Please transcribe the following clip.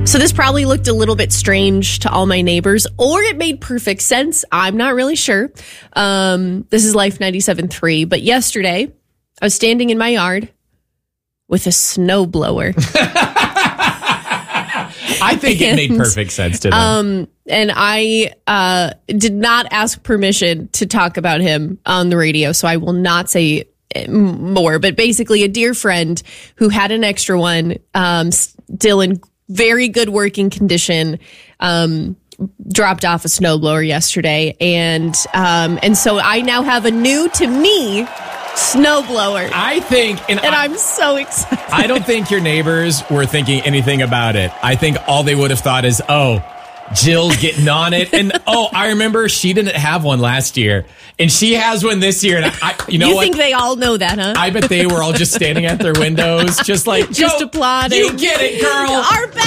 So this probably looked a little bit strange to all my neighbors, or it made perfect sense. I'm not really sure. This is Life 97.3. But yesterday, I was standing in my yard with a snowblower. I think it made perfect sense to them. And I did not ask permission to talk about him on the radio, so I will not say more. But basically, a dear friend who had an extra one, still in very good working condition, dropped off a snowblower yesterday, and so I now have a new to me snowblower. I think, and I'm so excited. I don't think your neighbors were thinking anything about it. I think all they would have thought is, oh, Jill's getting on it. And I remember she didn't have one last year, and she has one this year. And you think they all know that, huh? I bet they were all just standing at their windows, just applauding. You get it, girl. Our